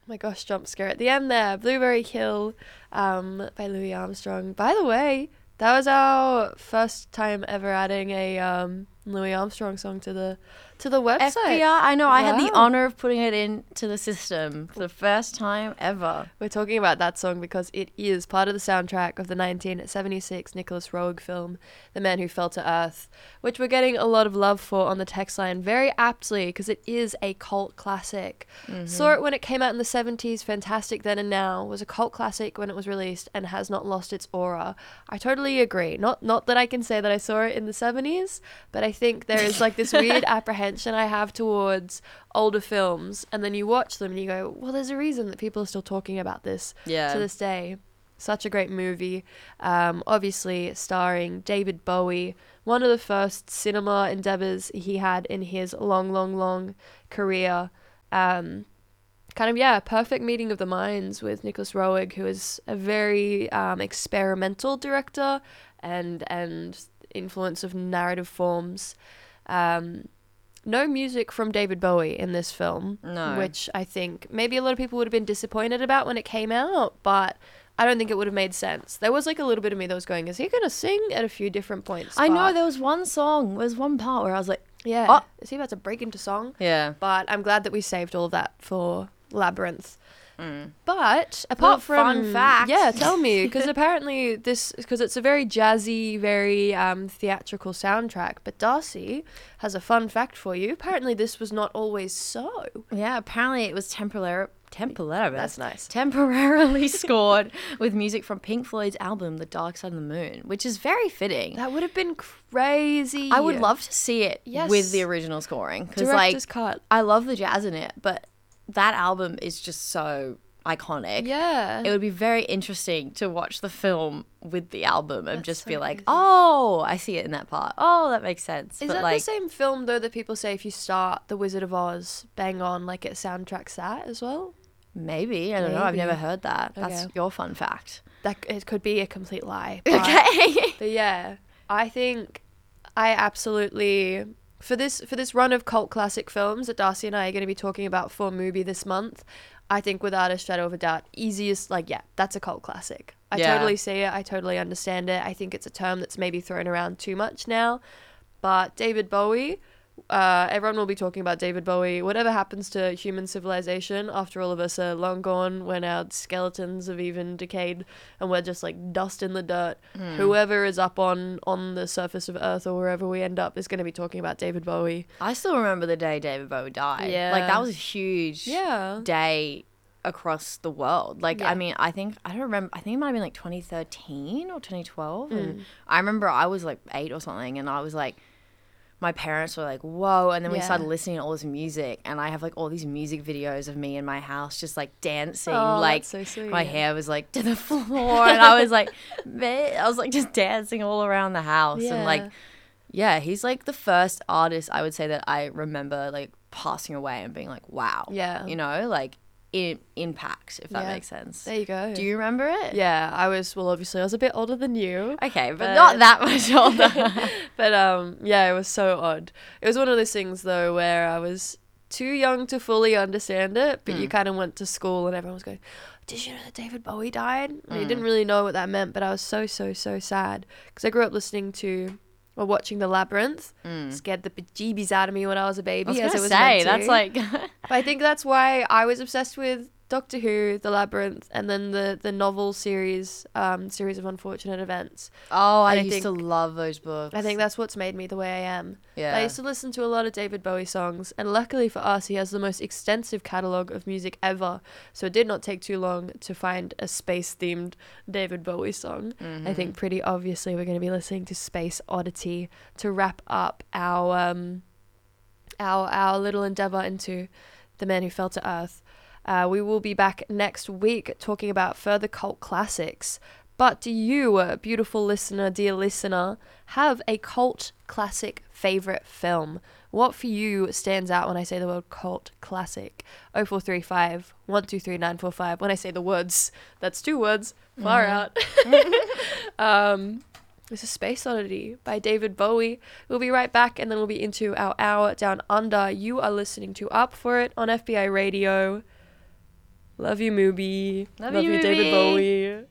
my gosh, jump scare at the end there. Blueberry Hill by Louis Armstrong. By the way, that was our first time ever adding a Louis Armstrong song to the website. FBR, I know. I had the Wow. honor of putting it into the system for the first time ever. We're talking about that song because it is part of the soundtrack of the 1976 Nicholas Roeg film, The Man Who Fell to Earth, which we're getting a lot of love for on the text line very aptly because it is a cult classic. Saw it when it came out in the 70s, fantastic then and now, was a cult classic when it was released and has not lost its aura. I totally agree. Not that I can say that I saw it in the 70s, but I think there is like this weird apprehension I have towards older films, and then you watch them and you go, well, there's a reason that people are still talking about this Yeah. to this day. Such a great movie. Obviously starring David Bowie, one of the first cinema endeavors he had in his long career. Perfect meeting of the minds with Nicholas Roeg, who is a very experimental director and influence of narrative forms. No music from David Bowie in this film, No. which I think maybe a lot of people would have been disappointed about when it came out, but I don't think it would have made sense. There was like a little bit of me that was going, is he going to sing at a few different points? I know But there was one song, there was one part where I was like, yeah. Oh. Is he about to break into song? yeah. But I'm glad that we saved all of that for Labyrinth. Mm. But apart Little from fun fact. yeah, tell me, because apparently because it's a very jazzy, very theatrical soundtrack. But Darcy has a fun fact for you. Apparently, this was not always so. Yeah, apparently it was temporarily. That's nice. Temporarily scored with music from Pink Floyd's album The Dark Side of the Moon, which is very fitting. That would have been crazy. I would love to see it Yes. with the original scoring because, Director's like, cut. I love the jazz in it, but that album is just so iconic. Yeah. It would be very interesting to watch the film with the album and That's just so be like, crazy. oh, I see it in that part. Oh, that makes sense. Is but that like, the same film though that people say if you start The Wizard of Oz, bang on, like it soundtracks that as well? maybe. I don't know. I've Maybe. never heard that. That's Okay. your fun fact. That it could be a complete lie. But Okay. But yeah, I think I absolutely for this run of cult classic films that Darcy and I are going to be talking about for Mubi this month, I think without a shadow of a doubt, easiest, like, yeah, that's a cult classic. I Yeah. totally see it. I totally understand it. I think it's a term that's maybe thrown around too much now. But David Bowie, everyone will be talking about David Bowie. Whatever happens to human civilization after all of us are long gone, when our skeletons have even decayed and we're just like dust in the dirt, whoever is up on the surface of Earth or wherever we end up is going to be talking about David Bowie. I still remember the day David Bowie died. Yeah. Like, that was a huge Yeah. day across the world. Like, Yeah. I mean, I don't remember. I think it might have been like 2013 or 2012. Mm. And I remember I was like 8 or something, and I was like, my parents were like, whoa. And then we Yeah. started listening to all this music, and I have like all these music videos of me in my house just like dancing. Oh, like, that's so sweet. my hair was like to the floor, and I was like, I was like just dancing all around the house. And like, yeah, he's like the first artist I would say that I remember like passing away and being like, wow. Yeah. You know, like impact, if that Yeah. makes sense. There you go. Do you remember it? Yeah, obviously I was a bit older than you. Okay, but But- not that much older. But yeah, it was so odd. It was one of those things though where I was too young to fully understand it, but you kind of went to school and everyone was going, "Did you know that David Bowie died?" And you didn't really know what that meant, but I was so sad because I grew up listening to or watching The Labyrinth. Scared the bejeebies out of me when I was a baby. I was as gonna it was say meant to. that's like But I think that's why I was obsessed with Doctor Who, The Labyrinth, and then the novel series of Unfortunate Events. oh, I And I used to think- love those books. I think that's what's made me the way I am. yeah. I used to listen to a lot of David Bowie songs, and luckily for us, he has the most extensive catalogue of music ever, so it did not take too long to find a space-themed David Bowie song. I think pretty obviously we're going to be listening to Space Oddity to wrap up our little endeavour into The Man Who Fell to Earth. We will be back next week talking about further cult classics. But do you, beautiful listener, dear listener, have a cult classic favourite film? What for you stands out when I say the word cult classic? 0435 123 945. When I say the words, that's 2 words. Far out. This is Space Oddity by David Bowie. We'll be right back and then we'll be into our hour down under. You are listening to Up For It on FBI Radio. Love you, Mubi. Love you, David Mubi. Bowie.